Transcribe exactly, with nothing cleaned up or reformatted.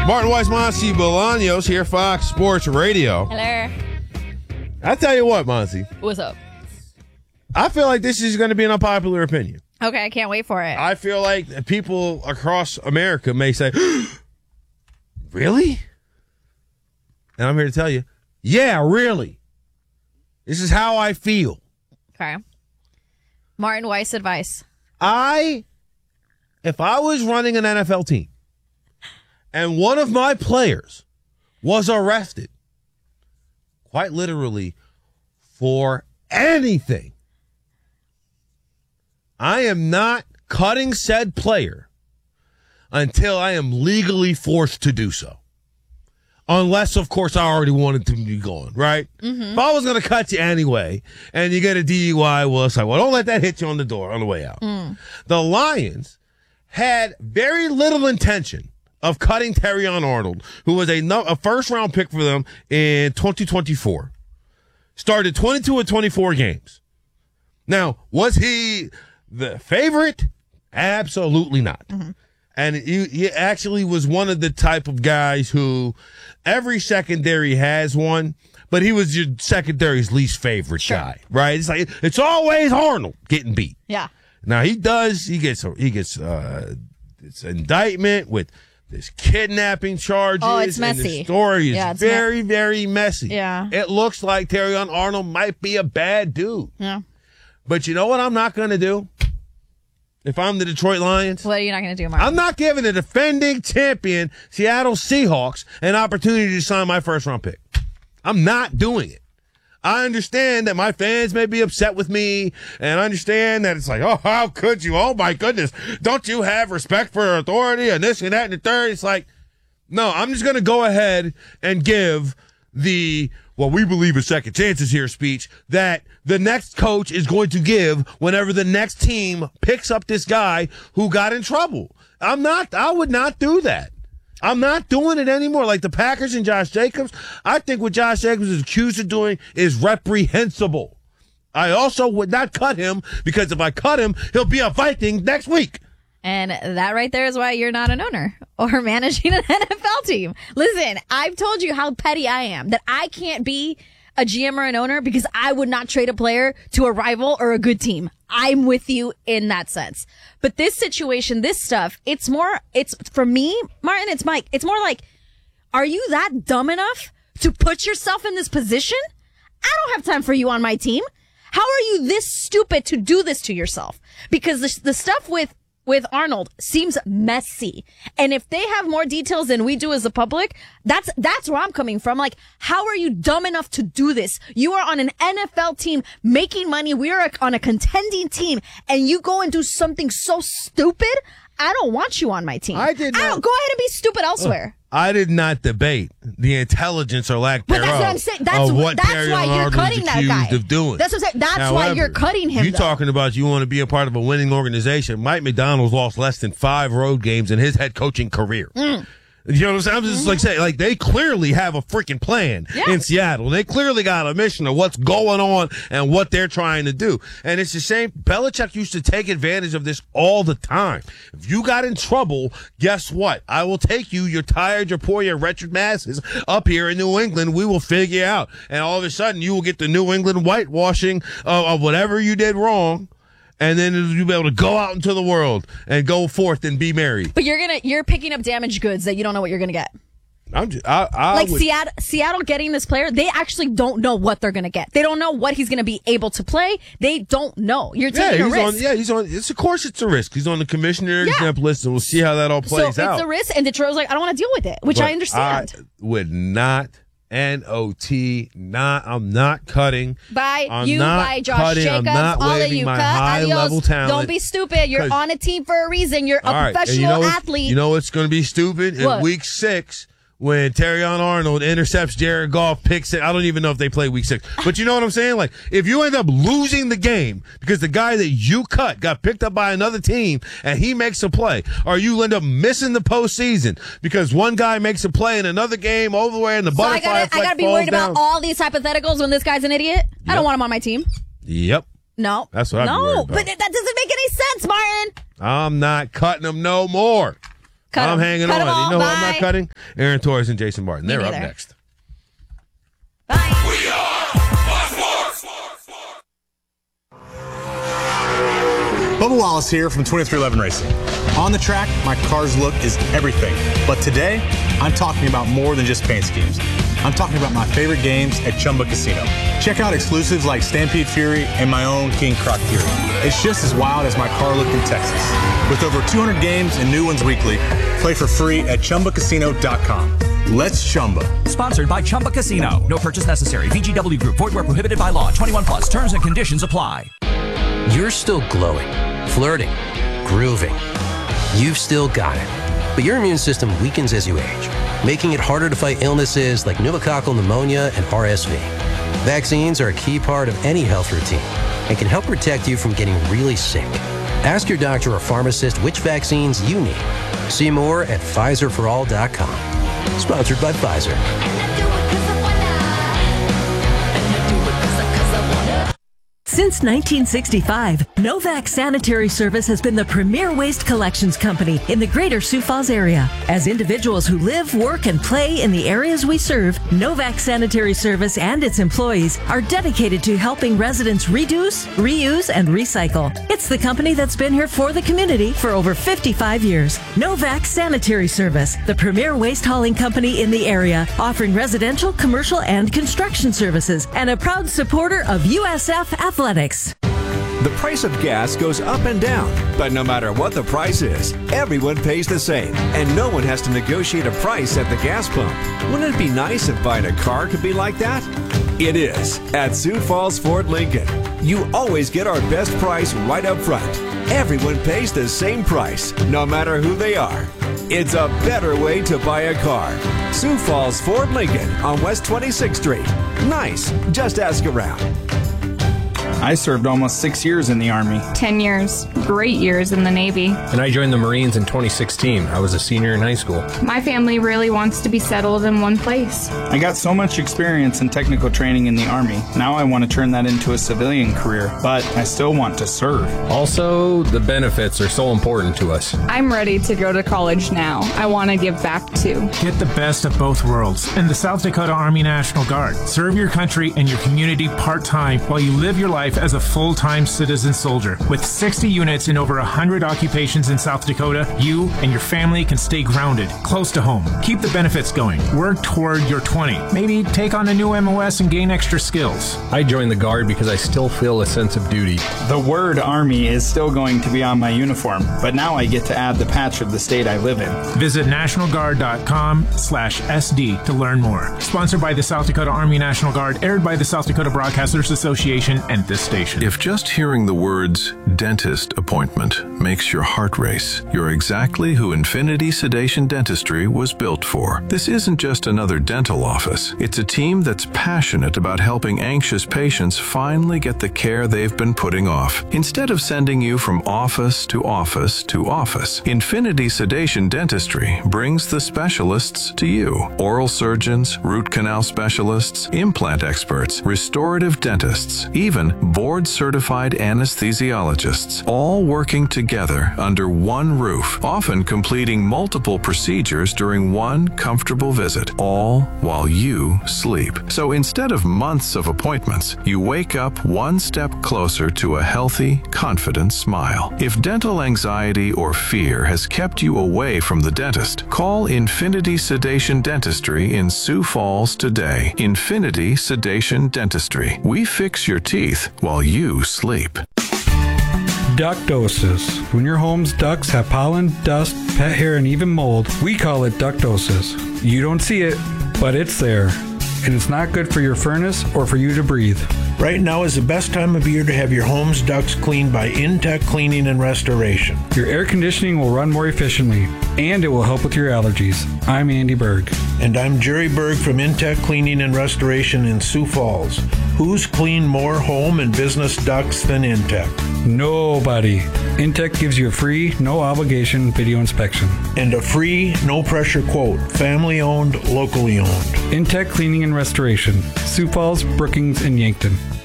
Martin Weiss, Monty Bolaños here, Fox Sports Radio. Hello. I tell you what, Monty. What's up? I feel like this is going to be an unpopular opinion. Okay, I can't wait for it. I feel like people across America may say, really? And I'm here to tell you, yeah, really. This is how I feel. Okay. Martin Weiss advice. I, if I was running an N F L team and one of my players was arrested, quite literally, for anything, I am not cutting said player until I am legally forced to do so. Unless, of course, I already wanted to be gone, right? Mm-hmm. If I was going to cut you anyway and you get a D U I, well, it's like, well, don't let that hit you on the door on the way out. Mm. The Lions had very little intention of cutting Terrion Arnold, who was a, no, a first-round pick for them in twenty twenty-four. Started twenty-two of twenty-four games. Now, was he the favorite? Absolutely not. Mm-hmm. And he, he actually was one of the type of guys who every secondary has one, but he was your secondary's least favorite sure. guy, right? It's like it's always Arnold getting beat. Yeah. Now he does. He gets he gets uh, this indictment with this kidnapping charges. Oh, it's messy. And the story is yeah, it's very me- very messy. Yeah. It looks like Terrion Arnold might be a bad dude. Yeah. But you know what I'm not going to do? If I'm the Detroit Lions, what are you not going to do, Mark? I'm not giving the defending champion Seattle Seahawks an opportunity to sign my first round pick. I'm not doing it. I understand that my fans may be upset with me, and I understand that it's like, oh, how could you? Oh, my goodness. Don't you have respect for authority and this and that and the third? It's like, no, I'm just going to go ahead and give the, well, we believe in second chances here speech that the next coach is going to give whenever the next team picks up this guy who got in trouble. I'm not, I would not do that. I'm not doing it anymore. Like the Packers and Josh Jacobs, I think what Josh Jacobs is accused of doing is reprehensible. I also would not cut him because if I cut him, he'll be a Viking next week. And that right there is why you're not an owner or managing an N F L team. Listen, I've told you how petty I am, that I can't be a G M or an owner because I would not trade a player to a rival or a good team. I'm with you in that sense. But this situation, this stuff, it's more, it's for me, Martin, it's Mike. It's more like, are you that dumb enough to put yourself in this position? I don't have time for you on my team. How are you this stupid to do this to yourself? Because the, the stuff with with Arnold seems messy. And if they have more details than we do as the public, that's that's where I'm coming from. Like, how are you dumb enough to do this? You are on an N F L team making money. We are on a contending team, and you go and do something so stupid? I don't want you on my team. I did not. I don't, go ahead and be stupid elsewhere. Uh, I did not debate the intelligence or lack but thereof. But that's what I'm saying. That's, of what that's Terrion why you're Arnold cutting that guy. Of doing. That's what I'm saying. That's However, why you're cutting him. You though. talking about you want to be a part of a winning organization. Mike McDonald's lost less than five road games in his head coaching career. Mm. You know what I'm saying? I'm just mm-hmm. like saying, like, they clearly have a freaking plan yeah. in Seattle. They clearly got a mission of what's going on and what they're trying to do. And it's the same. Belichick used to take advantage of this all the time. If you got in trouble, guess what? I will take you. You're tired. You're poor. You're wretched masses up here in New England. We will figure you out. And all of a sudden, you will get the New England whitewashing of, of whatever you did wrong. And then you'll be able to go out into the world and go forth and be merry. But you're gonna you're picking up damaged goods that you don't know what you're gonna get. I'm just, I, I like would, Seattle, Seattle getting this player, they actually don't know what they're gonna get. They don't know what he's gonna be able to play. They don't know. You're taking yeah, a he's risk. On, yeah, he's on. It's of course it's a risk. He's on the commissioner yeah. exempt list, and we'll see how that all plays so out. It's a risk, and Detroit was like, I don't want to deal with it, which but I understand. I would not. N O T, not, I'm not cutting. By I'm you, not by Josh cutting, Jacobs, I'm not all of waving you, my cut, high adios. level talent. Don't be stupid. You're on a team for a reason. You're a right. professional you know athlete. You know what's going to be stupid? What? In week six, when Terrion Arnold intercepts Jared Goff, picks it. I don't even know if they play week six. But you know what I'm saying? Like, if you end up losing the game because the guy that you cut got picked up by another team and he makes a play, or you end up missing the postseason because one guy makes a play in another game over the way and the so butterfly I gotta, effect I gotta be falls worried down. about all these hypotheticals when this guy's an idiot? Yep. I don't want him on my team. Yep. No. That's what I'd no, be worried about. No, but that doesn't make any sense, Martin. I'm not cutting him no more. Cut I'm 'em. hanging Cut on. 'em all. You know who I'm Bye. not cutting? Aaron Torres and Jason Martin. Me They're up neither. next. Bye. We are Fox Sports. Bubba Wallace here from twenty-three eleven Racing. On the track, my car's look is everything. But today, I'm talking about more than just paint schemes. I'm talking about my favorite games at Chumba Casino. Check out exclusives like Stampede Fury and my own King Croc Fury. It's just as wild as my car look in Texas. With over two hundred games and new ones weekly, play for free at Chumba Casino dot com. Let's Chumba. Sponsored by Chumba Casino. No purchase necessary. V G W Group. Void where prohibited by law. twenty-one plus. Terms and conditions apply. You're still glowing, flirting, grooving. You've still got it. But your immune system weakens as you age, making it harder to fight illnesses like pneumococcal pneumonia and R S V. Vaccines are a key part of any health routine and can help protect you from getting really sick. Ask your doctor or pharmacist which vaccines you need. See more at Pfizer for all dot com. Sponsored by Pfizer. Since nineteen sixty-five, Novak Sanitary Service has been the premier waste collections company in the greater Sioux Falls area. As individuals who live, work, and play in the areas we serve, Novak Sanitary Service and its employees are dedicated to helping residents reduce, reuse, and recycle. It's the company that's been here for the community for over fifty-five years. Novak Sanitary Service, the premier waste hauling company in the area, offering residential, commercial, and construction services, and a proud supporter of U S F Athletics. The price of gas goes up and down, but no matter what the price is, everyone pays the same, and no one has to negotiate a price at the gas pump. Wouldn't it be nice if buying a car could be like that? It is at Sioux Falls Ford Lincoln. You always get our best price right up front. Everyone pays the same price, no matter who they are. It's a better way to buy a car. Sioux Falls Ford Lincoln on West twenty-sixth Street. Nice. Just ask around. I served almost six years in the Army. Ten years. Great years in the Navy. And I joined the Marines in twenty sixteen. I was a senior in high school. My family really wants to be settled in one place. I got so much experience and technical training in the Army. Now I want to turn that into a civilian career, but I still want to serve. Also, the benefits are so important to us. I'm ready to go to college now. I want to give back too. Get the best of both worlds in the South Dakota Army National Guard. Serve your country and your community part-time while you live your life as a full-time citizen soldier. With sixty units in over one hundred occupations in South Dakota, you and your family can stay grounded, close to home. Keep the benefits going. Work toward your twenty. Maybe take on a new M O S and gain extra skills. I joined the Guard because I still feel a sense of duty. The word Army is still going to be on my uniform, but now I get to add the patch of the state I live in. Visit national guard dot com slash S D to learn more. Sponsored by the South Dakota Army National Guard, aired by the South Dakota Broadcasters Association and this station. If just hearing the words dentist appointment makes your heart race, you're exactly who Infinity Sedation Dentistry was built for. This isn't just another dental office. It's a team that's passionate about helping anxious patients finally get the care they've been putting off. Instead of sending you from office to office to office, Infinity Sedation Dentistry brings the specialists to you. Oral surgeons, root canal specialists, implant experts, restorative dentists, even board-certified anesthesiologists, all working together under one roof, often completing multiple procedures during one comfortable visit, all while you sleep. So instead of months of appointments, you wake up one step closer to a healthy, confident smile. If dental anxiety or fear has kept you away from the dentist, call Infinity Sedation Dentistry in Sioux Falls today. Infinity Sedation Dentistry. We fix your teeth while you sleep. Ductosis. When your home's ducts have pollen, dust, pet hair, and even mold, we call it ductosis. You don't see it, but it's there. And it's not good for your furnace or for you to breathe. Right now is the best time of year to have your home's ducts cleaned by Intech Cleaning and Restoration. Your air conditioning will run more efficiently, and it will help with your allergies. I'm Andy Berg. And I'm Jerry Berg from Intech Cleaning and Restoration in Sioux Falls. Who's cleaned more home and business ducts than Intech? Nobody. Intech gives you a free, no obligation video inspection. And a free, no pressure quote. Family owned, locally owned. Intech Cleaning and Restoration. Sioux Falls, Brookings, and Yankton.